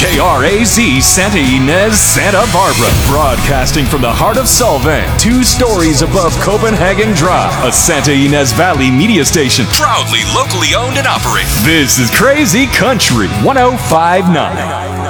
KRAZ Santa Ynez, Santa Barbara. Broadcasting from the heart of Solvang, 2 stories above Copenhagen Drive. A Santa Ynez Valley media station. Proudly locally owned and operated. This is Crazy Country 1059.